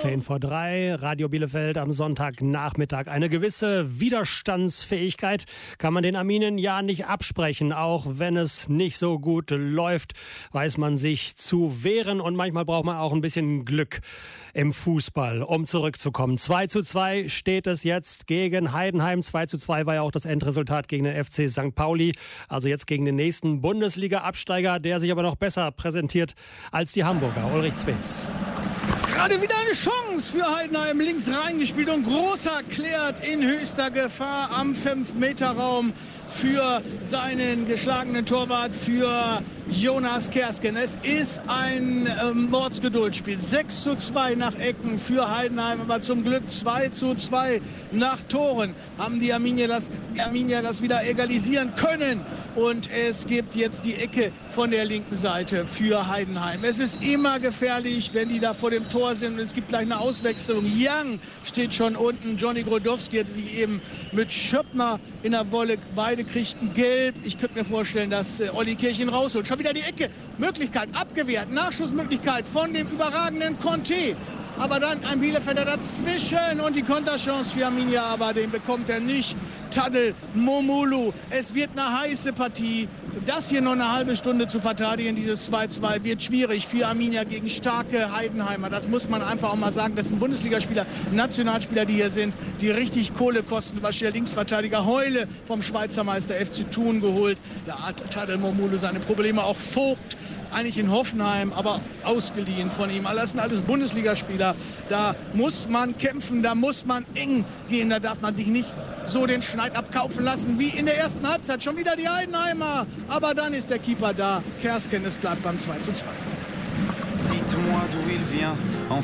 10:10, Radio Bielefeld am Sonntagnachmittag. Eine gewisse Widerstandsfähigkeit kann man den Arminen ja nicht absprechen. Auch wenn es nicht so gut läuft, weiß man sich zu wehren. Und manchmal braucht man auch ein bisschen Glück im Fußball, um zurückzukommen. 2:2 steht es jetzt gegen Heidenheim. 2:2 war ja auch das Endresultat gegen den FC St. Pauli. Also jetzt gegen den nächsten Bundesliga-Absteiger, der sich aber noch besser präsentiert als die Hamburger. Ulrich Zwetz. Gerade wieder eine Chance für Heidenheim, links reingespielt und Großer klärt in höchster Gefahr am 5-Meter-Raum für seinen geschlagenen Torwart, für Jonas Kersken. Es ist ein Mordsgeduldspiel. 6:2 nach Ecken für Heidenheim, aber zum Glück 2:2 nach Toren haben die Arminia das wieder egalisieren können. Und es gibt jetzt die Ecke von der linken Seite für Heidenheim. Es ist immer gefährlich, wenn die da vor dem Tor sind. Und es gibt gleich eine Auswechslung. Young steht schon unten. Johnny Grodowski hat sich eben mit Schöppner in der Wolle. Beide kriegten Gelb. Ich könnte mir vorstellen, dass Olli Kirchen rausholt. Schon wieder die Ecke. Möglichkeit abgewehrt. Nachschussmöglichkeit von dem überragenden Conte. Aber dann ein Bielefelder dazwischen und die Konterchance für Arminia, aber den bekommt er nicht. Tadel Momulu. Es wird eine heiße Partie. Das hier noch eine halbe Stunde zu verteidigen, dieses 2:2, wird schwierig für Arminia gegen starke Heidenheimer. Das muss man einfach auch mal sagen. Das sind Bundesligaspieler, Nationalspieler, die hier sind, die richtig Kohle kosten. Was der Linksverteidiger Heule vom Schweizer Meister FC Thun geholt. Da hat Tadel Momulu seine Probleme. Auch Vogt, eigentlich in Hoffenheim, aber ausgeliehen von ihm. Das sind alles Bundesligaspieler. Da muss man kämpfen, da muss man eng gehen. Da darf man sich nicht so den Schneid abkaufen lassen wie in der ersten Halbzeit. Schon wieder die Heidenheimer. Aber dann ist der Keeper da. Kersken, es bleibt beim 2:2. Dites-moi d'où il vient,